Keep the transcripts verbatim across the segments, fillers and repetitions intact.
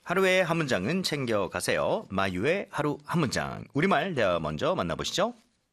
하루의 한 문장은 챙겨가세요. 마유의 하루 한 문장. 우리말 대화 먼저 만나보시죠.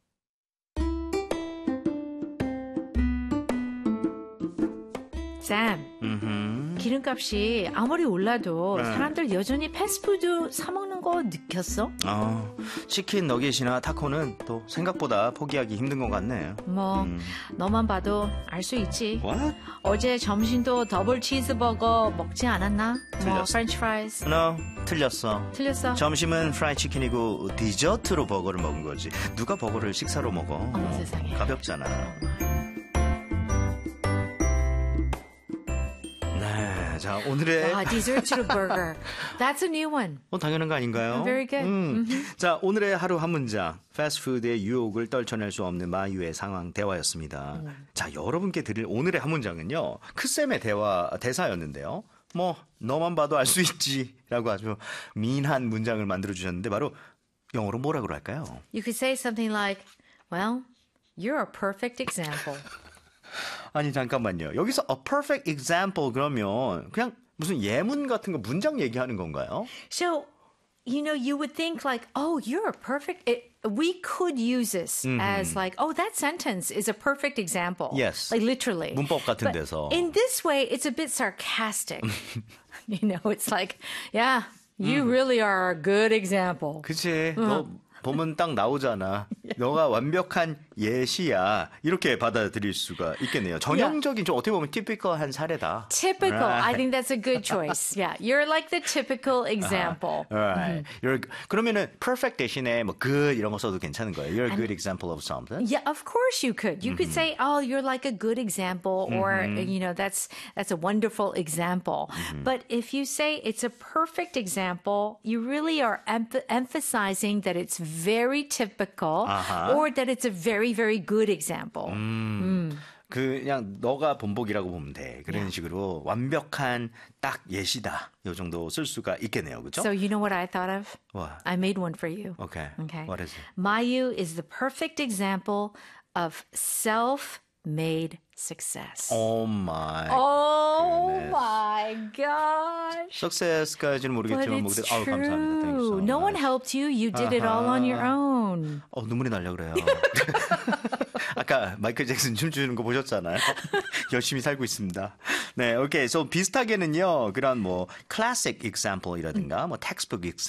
쌤, 음흠. 기름값이 아무리 올라도 네. 사람들 여전히 패스트푸드 사 먹는 거 느꼈어? 어, 치킨 너겟이나 타코는 또 생각보다 포기하기 힘든 것 같네. 뭐 음. 너만 봐도 알 수 있지. What? 어제 점심도 더블 치즈버거 먹지 않았나? 뭐 틀렸어. 프렌치 프라이즈. No, 틀렸어. 틀렸어? 점심은 프라이 치킨이고 디저트로 버거를 먹은 거지. 누가 버거를 식사로 먹어? 어머, 세상에. 가볍잖아. 네, 자 오늘의 와, 디저트로 버거. That's a new one. 어, 당연한 거 아닌가요? Very good. 음. 자, 오늘의 하루 한 문장. 패스트푸드의 유혹을 떨쳐낼 수 없는 마유의 상황 대화였습니다. 음. 자, 여러분께 드릴 오늘의 한 문장은요. 크쌤의 대화 대사였는데요. 뭐 너만 봐도 알 수 있지라고 아주 미인한 문장을 만들어 주셨는데 바로 영어로 뭐라고 할까요? You could say something like, well, you're a perfect example. 아니 잠깐만요. 여기서 a perfect example 그러면 그냥 무슨 예문 같은 거 문장 얘기하는 건가요? So, you know, you would think like, oh, you're a perfect, it, we could use this as like, oh, that sentence is a perfect example. Yes. Like literally. 문법 같은 But 데서. in this way, it's a bit sarcastic. You know, it's like, yeah, you really are a good example. 그치. 너 보면 딱 나오잖아. 너가 완벽한 예시야. 이렇게 받아들일 수가 있겠네요. 전형적인 좀 어떻게 보면 typical한 사례다. Typical. I Right. think that's a good choice. Yeah, you're like the typical example. Right. You're, 그러면은 perfect 대신에 뭐 good 이런 거 써도 괜찮은 거예요. You're a good example of something. Yeah, of course you could. You could say, "Oh, you're like a good example," or you know, "That's that's a wonderful example." But if you say it's a perfect example, you really are emph- emphasizing that it's very typical or that it's a very very good example. 그냥 너가 본보기라고 보면 돼. 그런 식으로 완벽한 딱 예시다. 요 정도 쓸 수가 있겠네요. 그렇죠? So you know what I thought of? What? I made one for you. Okay. Okay. What is it? Mayu is the perfect example of self-made success. Oh my. Oh goodness. my gosh. Success까지는 But 모르겠지만 it's 뭐 아우 감사합니다. Thank you so true. No one much. helped you. You did it all on your own. 어, 눈물이 나려 그래요. 아까 마이클 잭슨 춤추는 거 보셨잖아요. 열심히 살고 있습니다. 네, 오케이. So 비슷하게는요. 그런 뭐 classic example이라든가 뭐 textbook example